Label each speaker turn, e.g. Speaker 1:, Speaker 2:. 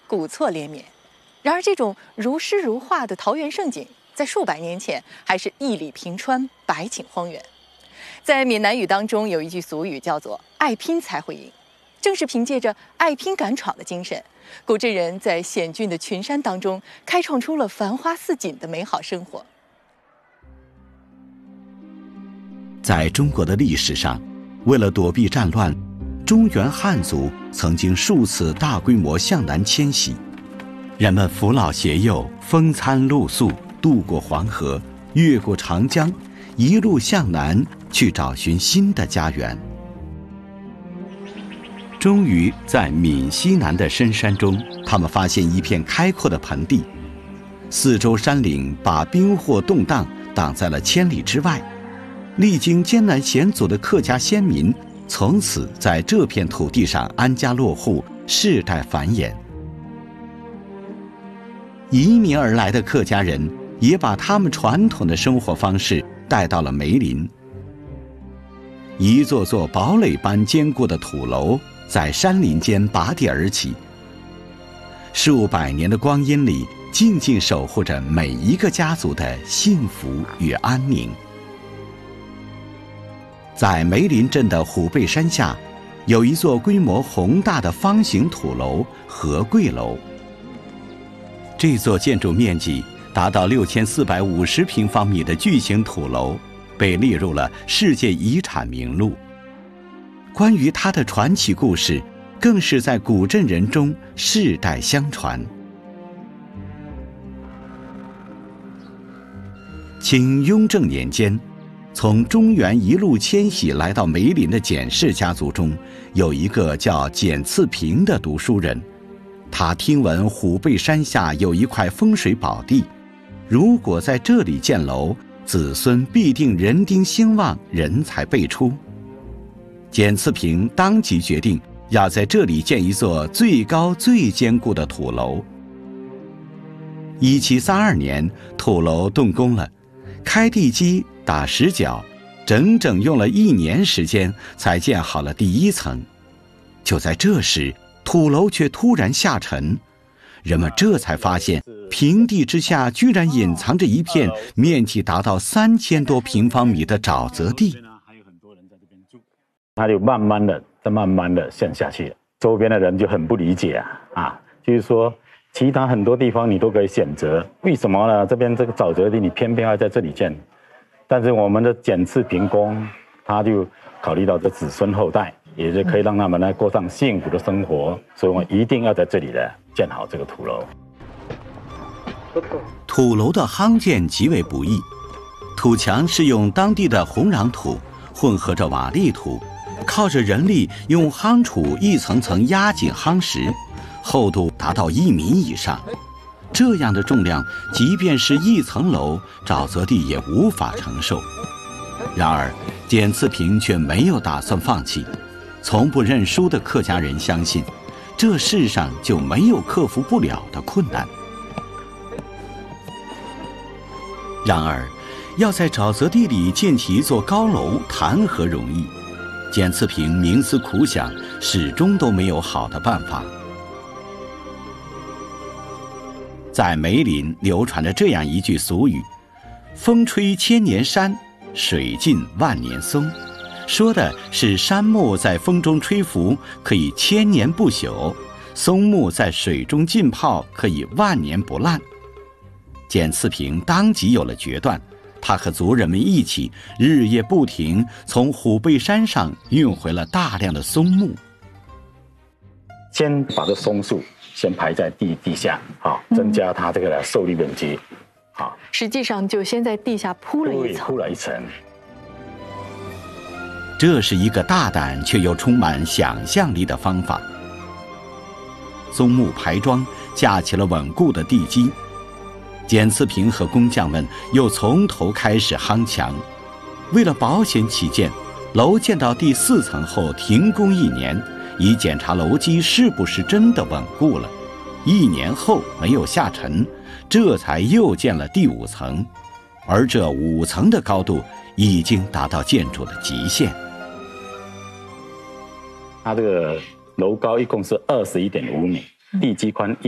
Speaker 1: 古厝连绵。然而，这种如诗如画的桃源胜景，在数百年前还是一里平川，百顷荒原。在闽南语当中有一句俗语叫做“爱拼才会赢”，正是凭借着爱拼敢闯的精神，古镇人在险峻的群山当中开创出了繁花似锦的美好生活。
Speaker 2: 在中国的历史上，为了躲避战乱，中原汉族曾经数次大规模向南迁徙，人们扶老携幼，风餐露宿，渡过黄河，越过长江，一路向南去找寻新的家园。终于在闽西南的深山中，他们发现一片开阔的盆地，四周山岭把兵祸动荡挡在了千里之外。历经艰难险阻的客家先民，从此在这片土地上安家落户，世代繁衍。移民而来的客家人也把他们传统的生活方式带到了梅林。一座座堡垒般坚固的土楼在山林间拔地而起，数百年的光阴里，静静守护着每一个家族的幸福与安宁。在梅林镇的虎背山下，有一座规模宏大的方形土楼和贵楼。这座建筑面积达到6450平方米的巨型土楼，被列入了世界遗产名录。关于它的传奇故事，更是在古镇人中世代相传。清雍正年间，从中原一路迁徙来到梅林的简氏家族中，有一个叫简次平的读书人。他听闻虎背山下有一块风水宝地，如果在这里建楼，子孙必定人丁兴旺，人才辈出。简次平当即决定要在这里建一座最高最坚固的土楼。1732年，土楼动工了，开地基打石脚，整整用了1年时间才建好了第1层。就在这时，土楼却突然下沉，人们这才发现平地之下居然隐藏着一片面积达到3000多平方米的沼泽地。
Speaker 3: 它就慢慢的陷下去了，周边的人就很不理解就是说其他很多地方你都可以选择，为什么呢？这边这个沼泽地你偏偏要在这里建？但是我们的简次平公他就考虑到这子孙后代，也是可以让他们呢过上幸福的生活，所以我们一定要在这里呢建好这个土楼。
Speaker 2: 土楼的夯建极为不易，土墙是用当地的红壤土混合着瓦砾土，靠着人力用夯杵一层层压紧夯实，厚度达到1米以上。这样的重量，即便是1层楼，沼泽地也无法承受。然而，简次平却没有打算放弃。从不认输的客家人相信，这世上就没有克服不了的困难。然而，要在沼泽地里建起一座高楼，谈何容易？简次平冥思苦想，始终都没有好的办法。在梅林流传着这样一句俗语：“风吹千年山，水浸万年松”，说的是杉木在风中吹拂可以1000年不朽，松木在水中浸泡可以万年不烂。简次平当即有了决断，他和族人们一起日夜不停，从虎背山上运回了大量的松木。
Speaker 3: 先把这松树先排在地下，增加它这个受力面积。
Speaker 1: 实际上就先在地下铺了一层。
Speaker 2: 这是一个大胆却又充满想象力的方法。松木排桩架起了稳固的地基，简次平和工匠们又从头开始夯墙。为了保险起见，楼建到第4层后停工1年，以检查楼基是不是真的稳固了。1年后没有下沉，这才又建了第5层，而这5层的高度已经达到建筑的极限。
Speaker 3: 它这个楼高一共是21.5米，地基宽